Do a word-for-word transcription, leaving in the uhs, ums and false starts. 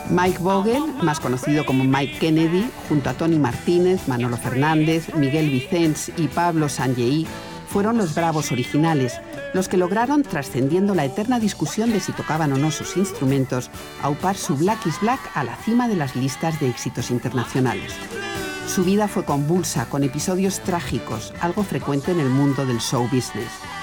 Mike Vogel, más conocido como Mike Kennedy, junto a Tony Martínez, Manolo Fernández, Miguel Vicens y Pablo Sanllehy, fueron los Bravos originales, los que lograron, trascendiendo la eterna discusión de si tocaban o no sus instrumentos, aupar su Black is Black a la cima de las listas de éxitos internacionales. Su vida fue convulsa, con episodios trágicos, algo frecuente en el mundo del show business.